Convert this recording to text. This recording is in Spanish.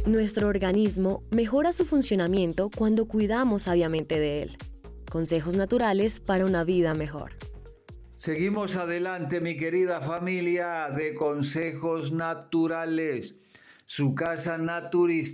Nuestro organismo mejora su funcionamiento cuando cuidamos sabiamente de él. Consejos naturales para una vida mejor. Seguimos adelante, mi querida familia de Consejos Naturales, su casa naturista.